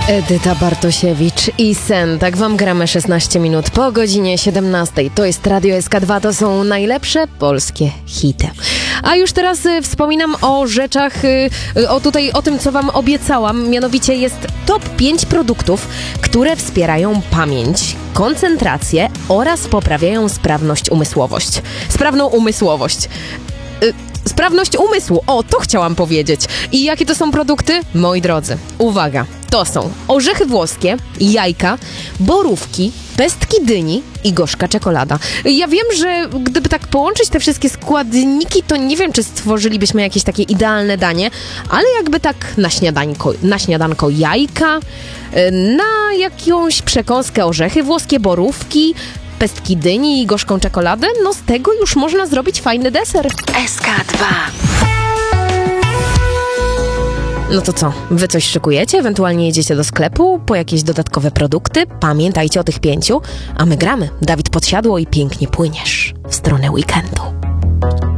Edyta Bartosiewicz i Sen. Tak wam gramy 16 minut po godzinie 17. To jest Radio SK2, to są najlepsze polskie hity. A już teraz wspominam o rzeczach, o tym, co wam obiecałam. Mianowicie jest top 5 produktów, które wspierają pamięć, koncentrację oraz poprawiają sprawność umysłowość. Sprawność umysłu, to chciałam powiedzieć. I jakie to są produkty? Moi drodzy, uwaga, to są orzechy włoskie, jajka, borówki, pestki dyni i gorzka czekolada. Ja wiem, że gdyby tak połączyć te wszystkie składniki, to nie wiem, czy stworzylibyśmy jakieś takie idealne danie, ale jakby tak na śniadanko jajka, na jakąś przekąskę orzechy włoskie, borówki, pestki dyni i gorzką czekoladę, z tego już można zrobić fajny deser. SK2. No to co? Wy coś szykujecie? Ewentualnie jedziecie do sklepu po jakieś dodatkowe produkty? Pamiętajcie o tych 5, a my gramy. Dawid Podsiadło i pięknie płyniesz w stronę weekendu.